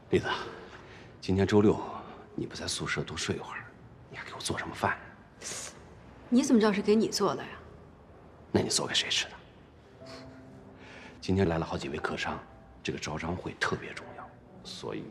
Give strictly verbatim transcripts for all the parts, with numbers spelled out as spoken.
栗子，今天周六，你不在宿舍多睡一会儿，你还给我做什么饭？ 你怎么知道是给你做的呀？ 那你做给谁吃的？今天来了好几位客商，这个招商会特别重要，所以。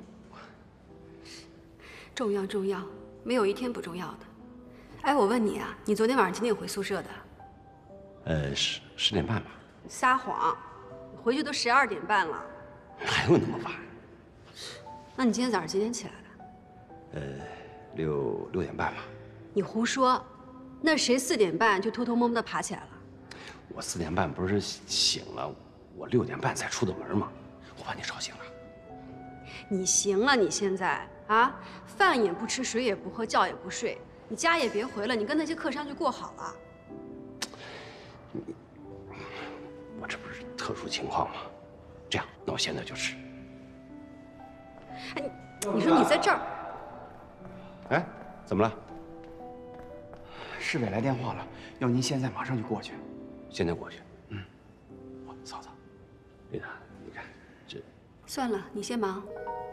重要重要，没有一天不重要的。哎，我问你啊，你昨天晚上几点回宿舍的？ 呃，十十点半吧。 撒谎，你回去都十二点半了。 哪有那么晚？ 那你今天早上几点起来的？ 呃，六六点半吧。 你胡说，那谁四点半就偷偷摸摸的爬起来了？ 我四点半不是醒了，我六点半才出的门吗？我把你吵醒了。 你行了，你现在啊，饭也不吃，水也不喝，觉也不睡，你家也别回了，你跟那些客商去过好了。 你，我这不是特殊情况吗？这样，那我现在就吃。 哎，你你说你在这儿？ 哎，怎么了？ 市委来电话了，要您现在马上就过去。 现在过去。嗯。我嫂子，丽娜，你看这。 算了，你先忙。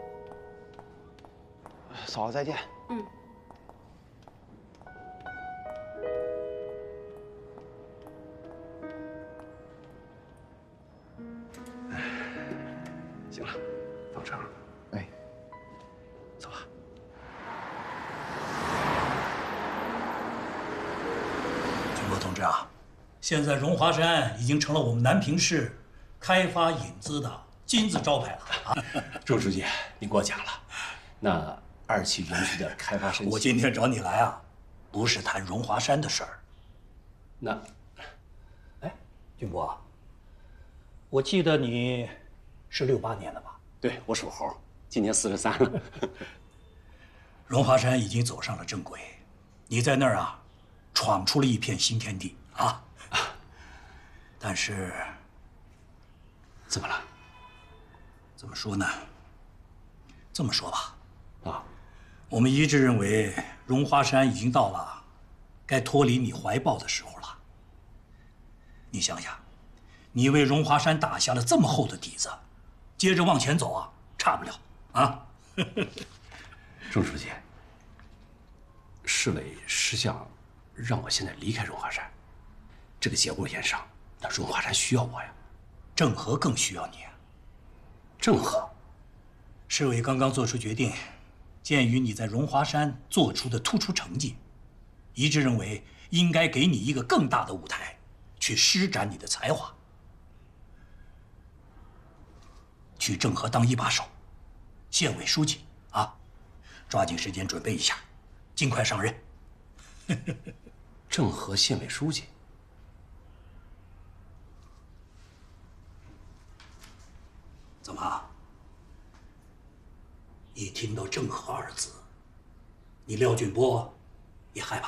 嫂子再见。 嗯。 行了，放车上。 哎， 走吧。 军博同志啊，现在荣华山已经成了我们南平市开发引资的金字招牌了啊！ 周书记，您过奖了。那二期园区的开发申请， 我今天找你来啊，不是谈荣华山的事儿。 那， 哎，军博，我记得你是六八年的吧？ 对，我属猴，今年四十三了。 荣华山已经走上了正轨，你在那儿啊，闯出了一片新天地啊！但是， 怎么了？ 怎么说呢？这么说吧， 啊， 我们一致认为荣华山已经到了该脱离你怀抱的时候了。你想想，你为荣华山打下了这么厚的底子，接着往前走啊，差不了啊。 郑书记，市委是想让我现在离开荣华山，这个节骨眼上，那荣华山需要我呀。 郑和更需要你啊。 郑和， 市委刚刚做出决定，鉴于你在荣华山做出的突出成绩，一致认为应该给你一个更大的舞台，去施展你的才华。去郑和当一把手，县委书记啊，抓紧时间准备一下，尽快上任。 郑和县委书记， 怎么？一听到郑和二字，你廖俊波也害怕？